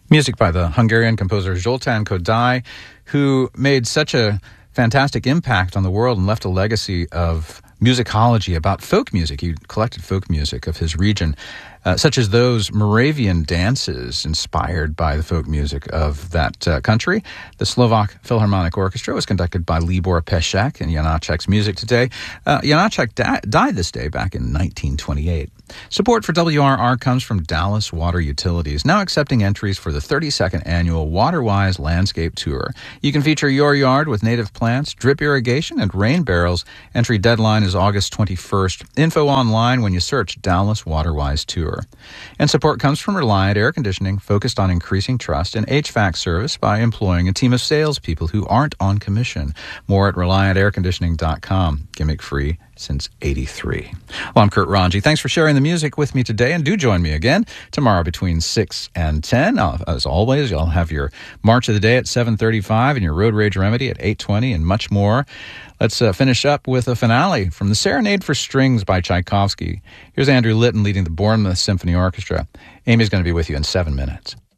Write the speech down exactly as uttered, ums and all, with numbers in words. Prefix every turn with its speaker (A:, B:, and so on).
A: Music by the Hungarian composer Zoltán Kodály, who made such a fantastic impact on the world and left a legacy of musicology about folk music. He collected folk music of his region, uh, such as those Moravian dances inspired by the folk music of that uh, country. The Slovak Philharmonic Orchestra was conducted by Libor Pešek, and Janáček's music today. Uh, Janáček di- died this day back in nineteen twenty-eight. Support for W R R comes from Dallas Water Utilities, now accepting entries for the thirty-second annual WaterWise Landscape Tour. You can feature your yard with native plants, drip irrigation, and rain barrels. Entry deadline is August twenty-first. Info online when you search Dallas WaterWise Tour. And support comes from Reliant Air Conditioning, focused on increasing trust in H V A C service by employing a team of salespeople who aren't on commission. More at reliant air conditioning dot com. Gimmick free since eighty-three. Well, I'm Kurt Ranji. Thanks for sharing the music with me today, and do join me again tomorrow between six and ten. Uh, as always, you'll have your March of the Day at seven thirty-five and your Road Rage Remedy at eight twenty and much more. Let's uh, finish up with a finale from the Serenade for Strings by Tchaikovsky. Here's Andrew Litton leading the Bournemouth Symphony Orchestra. Amy's going to be with you in seven minutes.